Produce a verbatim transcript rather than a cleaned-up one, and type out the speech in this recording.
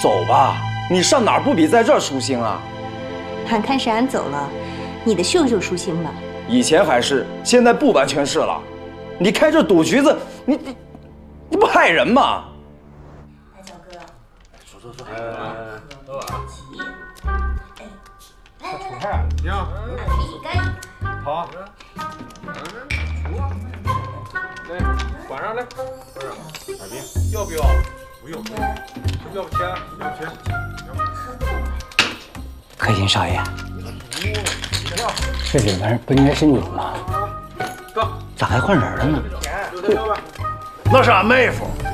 走吧，你上哪儿不比在这儿舒心啊？ 俺看是俺走了，你的秀秀舒心吧？ 以前还是，现在不完全是了。你开这赌局子，你你你不害人吗？ 大脚哥， 说说说，哎， 走啊！来来来， 你好， 俺陪你干一个。 好。来，关上来，关上。二饼，要不要？不用。要不钱？要不钱？ 开心少爷，这里面不应该是你吗？咋还换人了呢？ 那是俺妹夫，